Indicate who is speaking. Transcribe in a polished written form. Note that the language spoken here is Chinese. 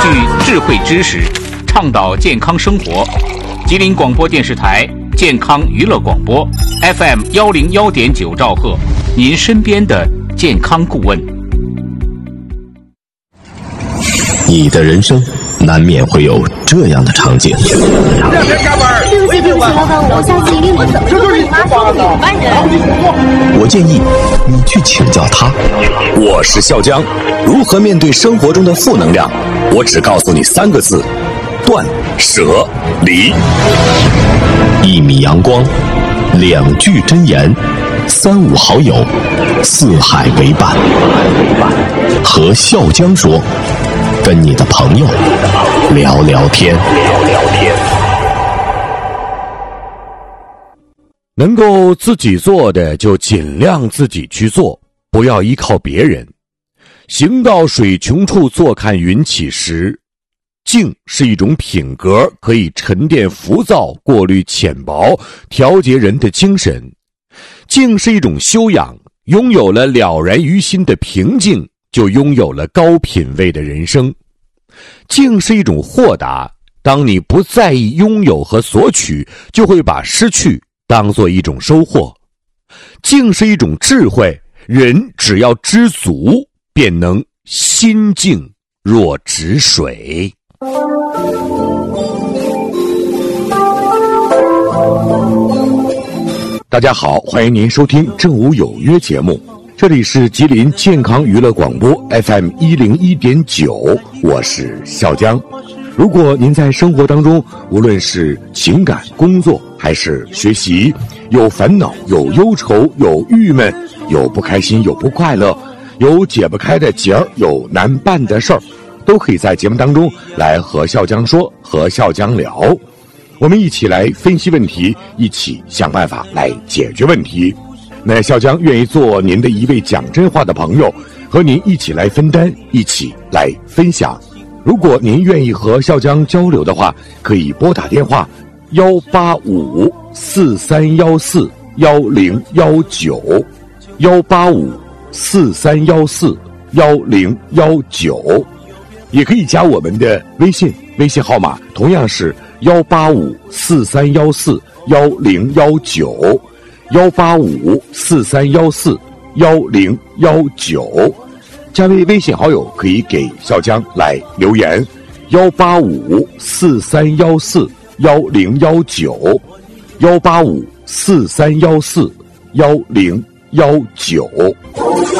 Speaker 1: 智慧知识，倡导健康生活。吉林广播电视台健康娱乐广播 FM 101.9兆赫，您身边的健康顾问。
Speaker 2: 你的人生难免会有这样的场景。
Speaker 3: 对不起，老板，我下次一定不怎么说你麻烦你们班人。
Speaker 2: 我建议你去请教他。我是笑江，如何面对生活中的负能量？我只告诉你3个字：断舍离。1米阳光，2句真言，3、5好友，四海为伴。和笑江说，跟你的朋友聊聊天。
Speaker 4: 能够自己做的就尽量自己去做，不要依靠别人。行到水穷处，坐看云起时。静是一种品格，可以沉淀浮躁，过滤浅薄，调节人的精神。静是一种修养，拥有了了然于心的平静，就拥有了高品位的人生。静是一种豁达，当你不在意拥有和索取，就会把失去当作一种收获。静是一种智慧，人只要知足，便能心静若止水。大家好，欢迎您收听正午有约节目，这里是吉林健康娱乐广播 FM 101.9，我是笑江。如果您在生活当中，无论是情感、工作还是学习，有烦恼、有忧愁、有郁闷、有不开心、有不快乐，有解不开的结儿，有难办的事儿，都可以在节目当中来和笑江说，和笑江聊。我们一起来分析问题，一起想办法来解决问题。那笑江愿意做您的一位讲真话的朋友，和您一起来分担，一起来分享。如果您愿意和笑江交流的话，可以拨打电话18543141019，18543141019，也可以加我们的微信号码同样是18543141019，18543141019。加为微信好友可以给笑江来留言，18543141019，18543141019。